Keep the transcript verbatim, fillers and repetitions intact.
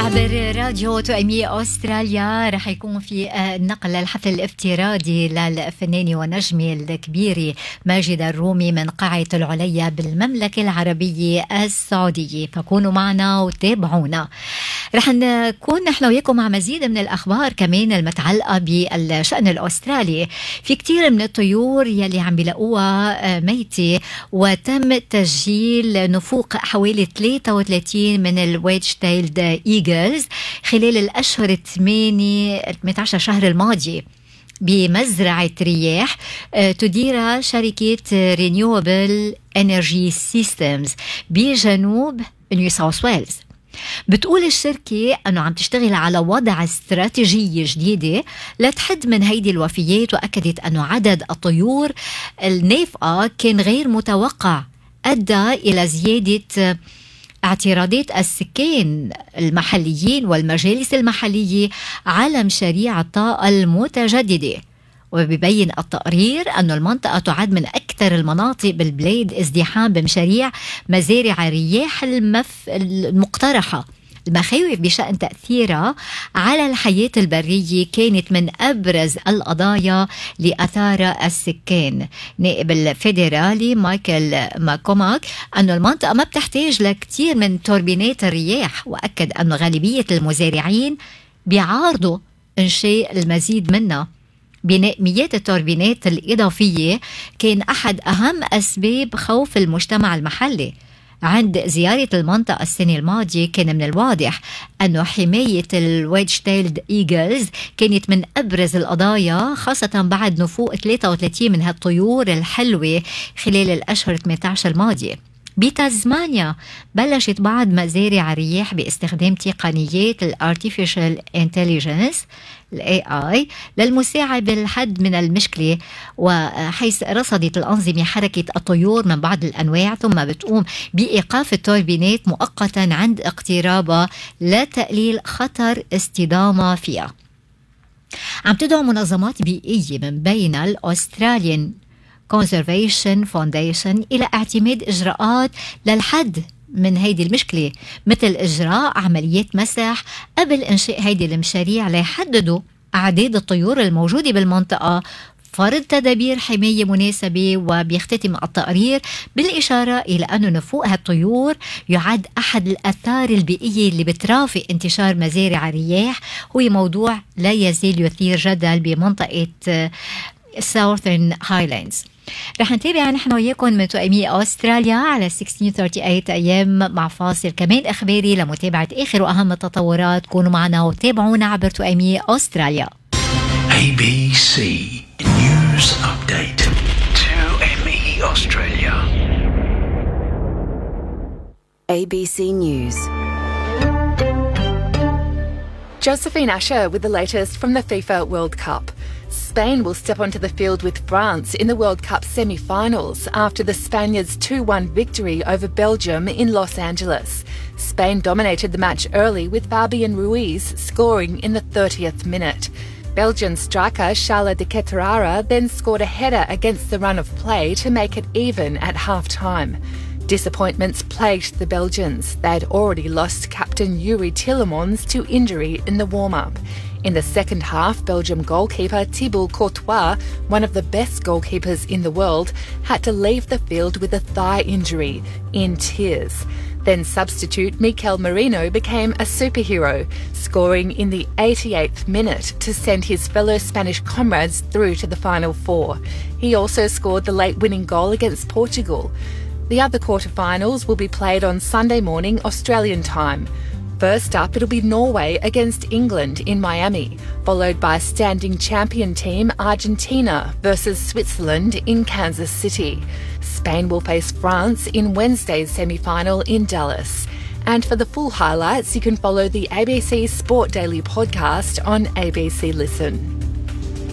عبر راديو توأمية أستراليا رح يكون في نقل الحفل الافتراضي للفنان ونجمي الكبير ماجد الرومي من قاعة العليا بالمملكة العربية السعودية، فكونوا معنا وتابعونا. رح نكون نحن وياكم مع مزيد من الأخبار كمان المتعلقة بالشأن الأسترالي. في كتير من الطيور يلي عم بيلاقوها ميتة، وتم تسجيل نفوق حوالي ثلاثة وثلاثين من الويدج تايلد إيجلز خلال الأشهر الثمانية ثمانية عشر شهر الماضي بمزرعة رياح تديرها شركة Renewable Energy Systems بجنوب نيو ساوث ويلز. بتقول الشركة أنه عم تشتغل على وضع استراتيجية جديدة لتحد من هيدي الوفيات، وأكدت أنه عدد الطيور النافقة كان غير متوقع أدى إلى زيادة اعتراضات السكان المحليين والمجالس المحلية على مشاريع الطاقة المتجددة. وبيبين التقرير أن المنطقة تعد من أكثر المناطق بالبلاد ازدحام بمشاريع مزارع الرياح المف... المقترحة. المخاوف بشأن تأثيرها على الحياة البرية كانت من أبرز القضايا لأثار السكان. نائب الفيدرالي مايكل ماكوماك أن المنطقة ما بتحتاج لكثير من توربينات الرياح، وأكد أن غالبية المزارعين بيعارضوا إنشاء المزيد منها. بناء مئات التوربينات الإضافية كان أحد أهم أسباب خوف المجتمع المحلي. عند زيارة المنطقة السنة الماضية كان من الواضح أن حماية الويدج تايلد إيجلز كانت من أبرز القضايا، خاصة بعد نفوق ثلاثة وثلاثين من هالطيور الحلوة خلال الأشهر ثمانية عشر الماضية. بتازمانيا بلشت بعض مزارع الرياح باستخدام تقنيات الارتيفيشال انتليجنس الاي اي للمساعدة بالحد من المشكلة، وحيث رصدت الأنظمة حركة الطيور من بعض الأنواع ثم بتقوم بإيقاف التوربينات مؤقتا عند اقترابها لتقليل خطر اصطدامها فيها. عم تدعو منظمات بيئية من بين الأستراليان Conservation Foundation إلى اعتماد إجراءات للحد من هيدي المشكلة، مثل إجراء عمليات مسح قبل إنشاء هيدي المشاريع ليحددوا أعداد الطيور الموجودة بالمنطقة، فرض تدابير حماية مناسبة. وبيختتم التقرير بالإشارة إلى أن نفوق هالطيور يعد أحد الآثار البيئية اللي بترافق انتشار مزارع الرياح، هو موضوع لا يزال يثير جدل بمنطقة Southern Highlands. رح نتابع نحن وياكم من توأمية أستراليا على ستة عشر ثلاثين أيام مع فاصل كمان إخباري لمتابعة آخر وأهم التطورات. كونوا معنا وتابعونا عبر توأمية أستراليا. A B C News Update. توأمية Australia. A B C News. Josephine Asher with the latest from the FIFA World Cup. Spain will step onto the field with France in the World Cup semi-finals after the Spaniards two one victory over Belgium in Los Angeles. Spain dominated the match early with Fabian Ruiz scoring in the thirtieth minute. Belgian striker Charles de Ketelaere then scored a header against the run of play to make it even at half-time. Disappointments plagued the Belgians. They had already lost captain Yuri Tillemans to injury in the warm-up. In the second half, Belgium goalkeeper Thibaut Courtois, one of the best goalkeepers in the world, had to leave the field with a thigh injury, in tears. Then substitute Mikel Merino became a superhero, scoring in the eighty-eighth minute to send his fellow Spanish comrades through to the Final Four. He also scored the late winning goal against Portugal. The other quarterfinals will be played on Sunday morning Australian time. First up, it'll be Norway against England in Miami, followed by standing champion team Argentina versus Switzerland in Kansas City. Spain will face France in Wednesday's semi-final in Dallas. And for the full highlights, you can follow the A B C Sport Daily podcast on A B C Listen.